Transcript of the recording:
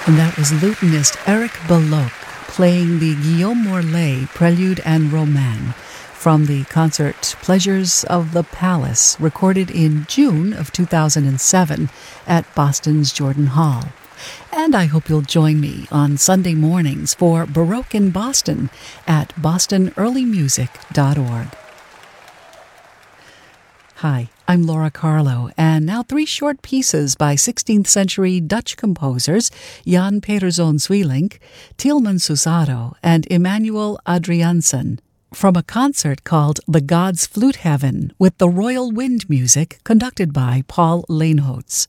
And that was lutenist Eric Belloc playing the Guillaume Morlet Prelude and Roman from the concert Pleasures of the Palace, recorded in June of 2007 at Boston's Jordan Hall. And I hope you'll join me on Sunday mornings for Baroque in Boston at bostonearlymusic.org. Hi, I'm Laura Carlo, and now 3 short pieces by 16th century Dutch composers Jan Peterzoon Sweelinck, Tieleman Susado, and Emmanuel Adriaansen, from a concert called The Gods' Flute Heaven with the Royal Wind Music conducted by Paul Leenhoots.